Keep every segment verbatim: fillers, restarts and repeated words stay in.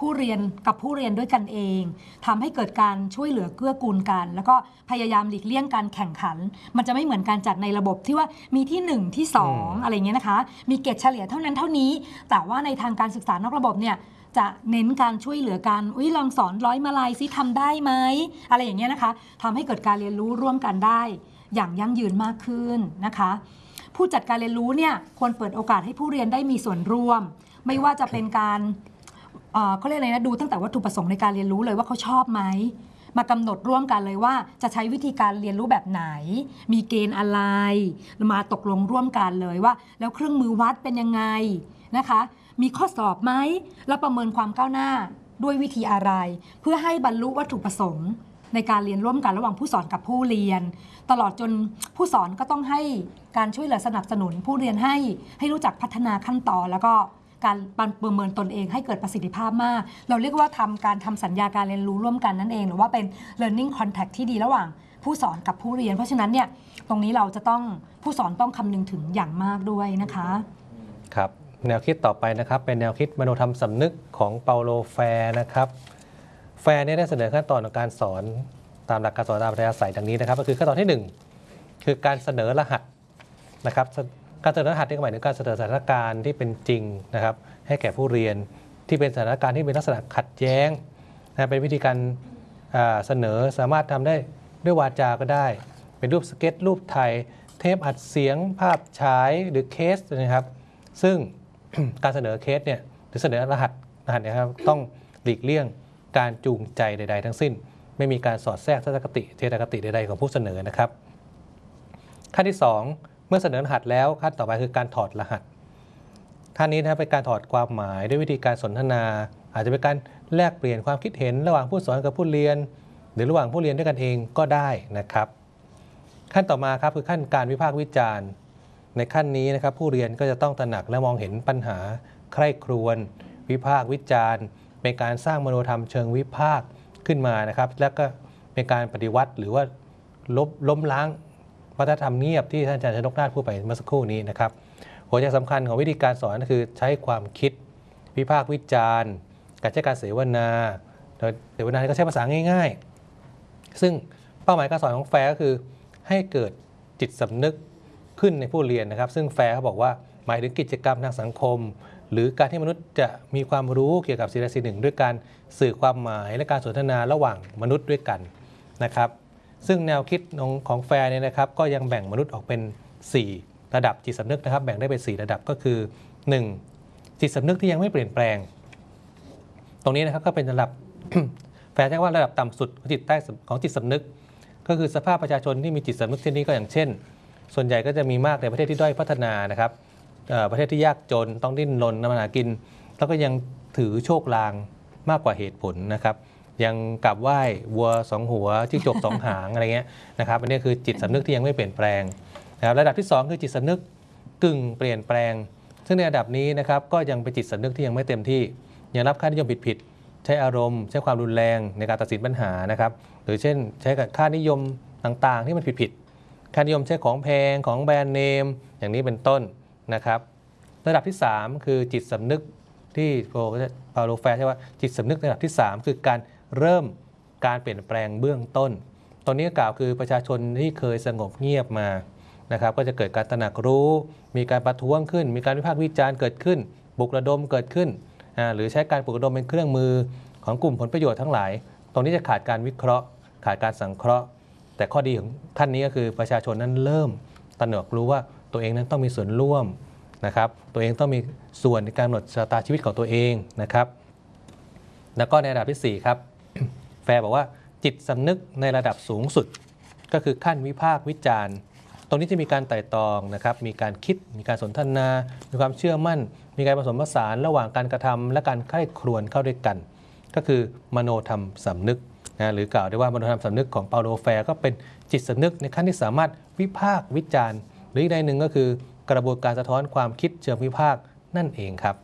ผู้เรียนกับผู้เรียนด้วยกันเองทำให้เกิดการช่วยเหลือเกื้อกูลกันแล้วก็พยายามหลีกเลี่ยงการแข่งขันมันจะไม่เหมือนการจัดในระบบที่ว่ามีที่หนึ่งที่สองอะไรเงี้ยนะคะมีเกรดเฉลี่ยเท่านั้นเท่านี้แต่ว่าในทางการศึกษานอกระบบเนี่ยจะเน้นการช่วยเหลือกันอุ้ยลองสอนร้อยมาลัยซิทำได้ไหมอะไรอย่างเงี้ยนะคะทำให้เกิดการเรียนรู้ร่วมกันได้อย่างยั่งยืนมากขึ้นนะคะผู้จัดการเรียนรู้เนี่ยควรเปิดโอกาสให้ผู้เรียนได้มีส่วนร่วมไม่ว่าจะเป็นการเขาเรียกอะไรนะดูตั้งแต่วัตถุประสงค์ในการเรียนรู้เลยว่าเขาชอบไหมมากำหนดร่วมกันเลยว่าจะใช้วิธีการเรียนรู้แบบไหนมีเกณฑ์อะไรมาตกลงร่วมกันเลยว่าแล้วเครื่องมือวัดเป็นยังไงนะคะมีข้อสอบไหมแล้วประเมินความก้าวหน้าด้วยวิธีอะไรเพื่อให้บรรลุวัตถุประสงค์ในการเรียนร่วมกันระหว่างผู้สอนกับผู้เรียนตลอดจนผู้สอนก็ต้องให้การช่วยเหลือสนับสนุนผู้เรียนให้ให้รู้จักพัฒนาขั้นตอนแล้วก็การประเมินตนเองให้เกิดประสิทธิภาพมากเราเรียกว่าทำการทำสัญญาการเรียนรู้ร่วมกันนั่นเองหรือว่าเป็น learning contact ที่ดีระหว่างผู้สอนกับผู้เรียนเพราะฉะนั้นเนี่ยตรงนี้เราจะต้องผู้สอนต้องคำนึงถึงอย่างมากด้วยนะคะครับแนวคิดต่อไปนะครับเป็นแนวคิดมโนธรรมสำนึกของเปาโลแฟร์นะครับแฟร์ได้เสนอขั้นตอนของการสอนตามหลักการสอนตามอัธยาศัยดังนี้นะครับก็คือขั้นตอนที่หนึ่งคือการเสนอรหัสนะครับการเสนอรหัสนี่หมายถึงการเสนอสถานการณ์ที่เป็นจริงนะครับให้แก่ผู้เรียนที่เป็นสถานการณ์ที่เป็นลักษณะขัดแย้งนะเป็นวิธีการเสนอสามารถทำได้ด้วยวาจาก็ได้เป็นรูปสเก็ตรูปถ่ายเทปอัดเสียงภาพฉายหรือเคสนะครับซึ่ง การเสนอเคสเนี่ยหรือเสนอรหัสรหัสเนี่ยครับต้องหลีกเลี่ยงการจูงใจใดๆทั้งสิ้นไม่มีการสอดแทรกทัศนคติเทตคติใดๆของผู้เสนอนะครับขั้นที่สองเมื่อเสนอรหัสแล้วขั้นต่อไปคือการถอดรหัสท่านนี้นะครับเป็นการถอดความหมายด้วยวิธีการสนทนาอาจจะเป็นการแลกเปลี่ยนความคิดเห็นระหว่างผู้สอนกับผู้เรียนหรือระหว่างผู้เรียนด้วยกันเองก็ได้นะครับขั้นต่อมาครับคือขั้นการวิพากษ์วิจารณ์ในขั้นนี้นะครับผู้เรียนก็จะต้องตระหนักและมองเห็นปัญหาใคร่ครวญวิพากษ์วิจารณ์เป็นการสร้างมโนธรรมเชิงวิพากษ์ขึ้นมานะครับแล้วก็เป็นการปฏิวัติหรือว่าลบล้มล้างวัฒนธรรมเงียบที่ท่านอาจารย์ชนกนาถพูดไปเมื่อสักครู่นี้นะครับหัวใจสำคัญของวิธีการสอนก็คือใช้ความคิดวิพากษ์วิจารณ์การใช้การเสวนาโดยเสวนาก็ใช้ภาษาง่ายๆซึ่งเป้าหมายการสอนของแฟร์ก็คือให้เกิดจิตสำนึกขึ้นในผู้เรียนนะครับซึ่งแฟร์เขาบอกว่าหมายถึงกิจกรรมทางสังคมหรือการที่มนุษย์จะมีความรู้เกี่ยวกับสิ่งใดสิ่งหนึ่งด้วยการสื่อความหมายและการสนทนาระหว่างมนุษย์ด้วยกันนะครับซึ่งแนวคิดของของแฟร์เนี่ยนะครับก็ยังแบ่งมนุษย์ออกเป็นสี่ระดับจิตสำนึกนะครับแบ่งได้เป็นสี่ระดับก็คือหนึ่งจิตสำนึกที่ยังไม่เปลี่ยนแปลงตรงนี้นะครับก็เป็นระดับ แฟร์ใช้ว่าระดับต่ำสุดของจิตใต้ของจิตสำนึกก็คือสภาพประชาชนที่มีจิตสำนึกเช่นนี้ก็อย่างเช่นส่วนใหญ่ก็จะมีมากในประเทศที่ด้อยพัฒนานะครับประเทศที่ยากจนต้องดิ้นรนทำมาหากินแล้วก็ยังถือโชคลางมากกว่าเหตุผลนะครับยังกราบไหว้วัวสองหัวจิ้งจกสองหางอะไรเงี้ยนะครับอันนี้คือจิตสำนึกที่ยังไม่เปลี่ยนแปลงนะครับระดับที่สองคือจิตสำนึกกึ่งเปลี่ยนแปลงซึ่งในระดับนี้นะครับก็ยังเป็นจิตสำนึกที่ยังไม่เต็มที่ยังรับค่านิยมผิดๆใช้อารมณ์ใช้ความรุนแรงในการตัดสินปัญหานะครับหรือเช่นใช้กับค่านิยมต่างๆที่มันผิดๆค่านิยมใช้ของแพงของแบรนด์เนมอย่างนี้เป็นต้นนะครับระดับที่สามคือจิตสำนึกที่เปาโลแฟร์ใช่ว่าจิตสำนึกระดับที่สามคือการเริ่มการเปลี่ยนแปลงเบื้องต้นตรงนี้กล่าวคือประชาชนที่เคยสงบเงียบมานะครับก็จะเกิดการตระหนักรู้มีการประท้วงขึ้นมีการวิพากษ์วิจารณ์เกิดขึ้นปลุกระดมเกิดขึ้นหรือใช้การปลุกระดมเป็นเครื่องมือของกลุ่มผลประโยชน์ทั้งหลายตรงนี้จะขาดการวิเคราะห์ขาดการสังเคราะห์แต่ข้อดีของท่านนี้ก็คือประชาชนนั้นเริ่มตระหนักรู้ว่าตัวเองนั้นต้องมีส่วนร่วมนะครับตัวเองต้องมีส่วนในการกำหนดชะตาชีวิตของตัวเองนะครับแล้วก็ในระดับที่สี่ครับ แฟร์บอกว่าจิตสำนึกในระดับสูงสุดก็คือขั้นวิพากษ์วิจารณ์ตรงนี้จะมีการไต่ตรองนะครับมีการคิดมีการสนทนามีความเชื่อมั่นมีการผสมผสานระหว่างการกระทำและการใคร่ครวญเข้าด้วยกันก็คือมโนธรรมสำนึกนะหรือกล่าวได้ว่ามโนธรรมสำนึกของเปาโลแฟร์ก็เป็นจิตสำนึกในขั้นที่สามารถวิพากษ์วิจารณ์หรืออีกในหนึ่งก็คือกระบวนการสะท้อนความคิดเชิงวิพากษ์นั่นเองครับ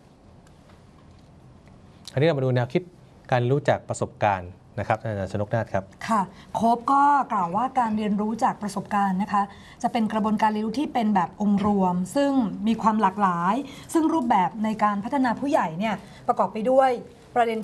อันนี้เรามาดูแนวคิดการรู้จากประสบการณ์นะครับอาจารย์ชนกนาถครับค่ะโคบก็กล่าวว่าการเรียนรู้จากประสบการณ์นะคะจะเป็นกระบวนการเรียนรู้ที่เป็นแบบองค์รวมซึ่งมีความหลากหลายซึ่งรูปแบบในการพัฒนาผู้ใหญ่เนี่ยประกอบไปด้วยประเด็น